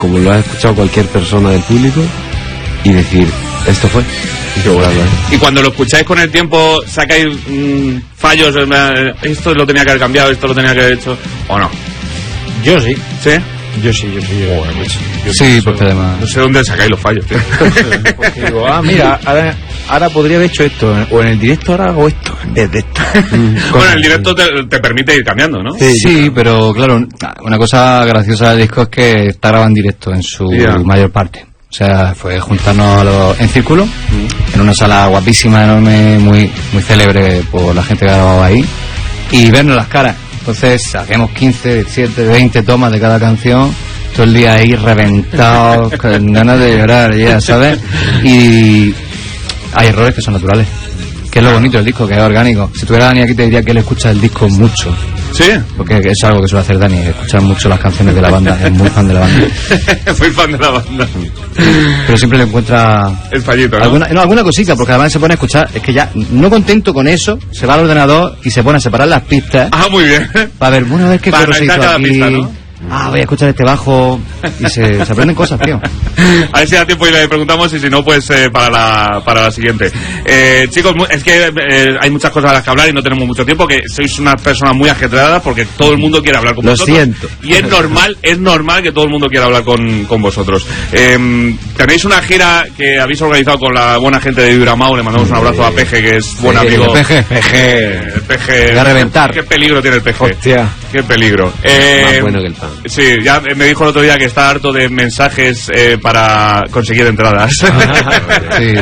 como lo ha escuchado cualquier persona del público, y decir, esto fue, y lograrlo. Y cuando lo escucháis con el tiempo, sacáis fallos, esto lo tenía que haber cambiado, esto lo tenía que haber hecho, ¿o no? Yo sí. ¿Sí? Yo sí. Sí, porque además... No sé dónde sacáis los fallos, tío. Porque digo, mira, ahora podría haber hecho esto, o en el directo ahora hago esto en vez de esto. Bueno, el directo te permite ir cambiando, ¿no? Sí, pero claro, una cosa graciosa del disco es que está grabado en directo en su mayor parte. O sea, fue juntarnos en círculo, en una sala guapísima, enorme, muy célebre por la gente que grababa ahí, y vernos las caras. Entonces hacíamos 15, 17, 20 tomas de cada canción, todo el día ahí reventados, con ganas de llorar, ya sabes. Y hay errores que son naturales, que es lo bonito del disco, que es orgánico. Si tuviera Dani aquí te diría que él escucha el disco mucho. ¿Sí? Porque es algo que suele hacer Dani, escuchar mucho las canciones de la banda, es muy fan de la banda. Muy fan de la banda. Pero siempre le encuentra el fallito, ¿no? Alguna cosita, porque además se pone a escuchar, es que ya, no contento con eso, se va al ordenador y se pone a separar las pistas. Ah, muy bien. Para ver, bueno, a ver qué coro se hizo aquí. Pista, ¿no? Voy a escuchar este bajo, y se aprenden cosas, tío. A ver si da tiempo y le preguntamos, y si no, pues para la siguiente. Chicos, es que hay muchas cosas a las que hablar y no tenemos mucho tiempo, que sois unas personas muy ajetreadas porque todo el mundo quiere hablar con vosotros. Lo siento. Y es normal que todo el mundo quiera hablar con vosotros. Tenéis una gira que habéis organizado con la buena gente de Vibramau, le mandamos un abrazo a Peje, que es buen amigo. Peje. Peje. Voy a reventar. Qué peligro tiene el Peje. Hostia. Qué peligro. Más bueno que el pan. Sí, ya me dijo el otro día que está harto de mensajes para conseguir entradas. Sí.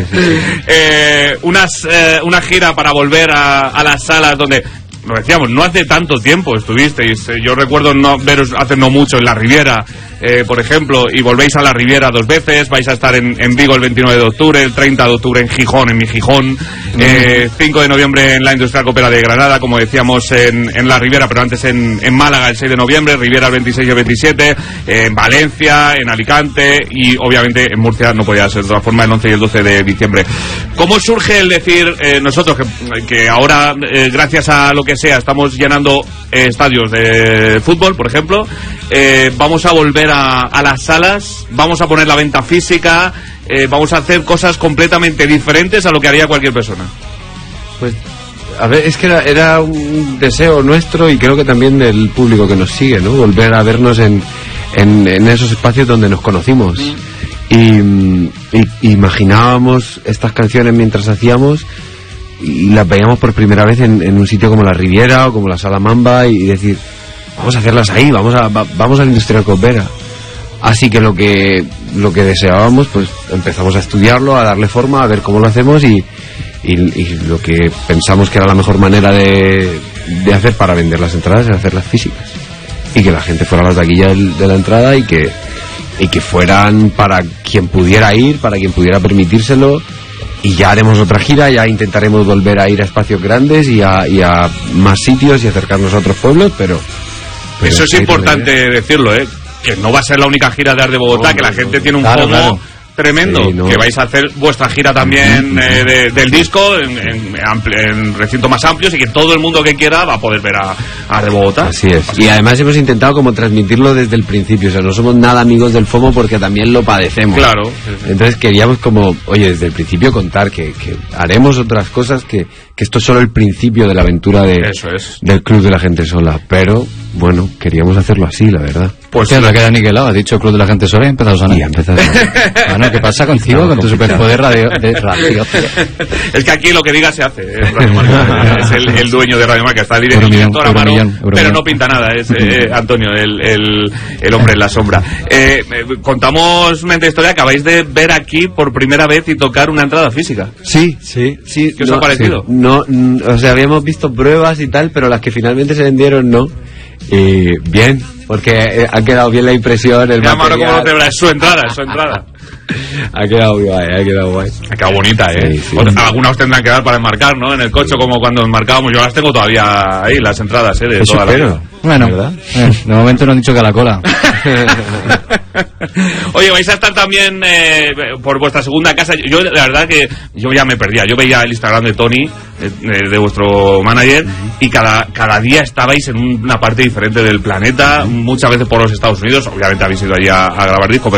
Una gira para volver a las salas donde, lo decíamos, no hace tanto tiempo estuvisteis. Yo recuerdo veros hace no mucho en la Riviera, por ejemplo, y volvéis a la Riviera 2 veces. Vais a estar en Vigo el 29 de octubre, el 30 de octubre en Gijón, en mi Gijón, 5 de noviembre en la Industrial Copera de Granada, como decíamos, en la Riviera, pero antes en Málaga el 6 de noviembre, Riviera el 26 y el 27, en Valencia, en Alicante, y obviamente en Murcia no podía ser de otra forma, el 11 y el 12 de diciembre. ¿Cómo surge el decir, nosotros que ahora, gracias a lo que sea, estamos llenando estadios de fútbol, por ejemplo, vamos a volver a las salas, vamos a poner la venta física, vamos a hacer cosas completamente diferentes a lo que haría cualquier persona? Pues, a ver, es que era un deseo nuestro, y creo que también del público que nos sigue, ¿no? Volver a vernos en esos espacios donde nos conocimos. Y imaginábamos estas canciones mientras hacíamos, y las veíamos por primera vez en un sitio como la Riviera o como la Sala Mamba, y decir, vamos a hacerlas ahí, vamos a la Industrial Copera. Así que lo que deseábamos, pues empezamos a estudiarlo, a darle forma, a ver cómo lo hacemos, y lo que pensamos que era la mejor manera de hacer para vender las entradas era hacerlas físicas, y que la gente fuera a las taquillas de la entrada, y que fueran para quien pudiera ir, para quien pudiera permitírselo. Y ya haremos otra gira, ya intentaremos volver a ir a espacios grandes y a más sitios y acercarnos a otros pueblos, pero eso es importante decirlo, que no va a ser la única gira de Art de Bogotá, que la gente tiene un FOMO tremendo, que vais a hacer vuestra gira también del disco en recintos más amplios, y que todo el mundo que quiera va a poder ver a Art de Bogotá. Así es. Y además hemos intentado como transmitirlo desde el principio, o sea, no somos nada amigos del FOMO porque también lo padecemos. Claro. Sí. Entonces queríamos como, oye, desde el principio contar que haremos otras cosas, que esto es solo el principio de la aventura del Club de la Gente Sola, pero bueno, queríamos hacerlo así, la verdad. Pues no queda niquelado, has dicho Club de la Gente Sola y ha empezado a sonar. Y ha empezado a sonar. Bueno, ¿qué pasa contigo, con tu superpoder de radio? Es que aquí lo que diga se hace. Radio Marca es el dueño de Radio Marca, está el director Amaro, pero no pinta nada, es Antonio, el hombre en la sombra. Contamos mente historia, acabáis de ver aquí por primera vez y tocar una entrada física. Sí. ¿Qué os ha parecido? Sí. No, o sea, habíamos visto pruebas y tal, pero las que finalmente se vendieron no. Bien, porque ha quedado bien la impresión, el material. Es su entrada. Ha quedado guay, ha quedado guay. Ha quedado bonita, ¿eh? Sí, sí. Algunas os tendrán que dar para enmarcar, ¿no? En el coche, como cuando enmarcábamos. Yo las tengo todavía ahí, las entradas, ¿eh? De Eso toda la espero. vida. Bueno, ¿verdad? de momento no han dicho que a la cola. Oye, vais a estar también por vuestra segunda casa. Yo, la verdad que yo ya me perdía. Yo veía el Instagram de Tony, de vuestro manager, y cada día estabais en una parte diferente del planeta, muchas veces por los Estados Unidos. Obviamente habéis ido allí a grabar disco, pero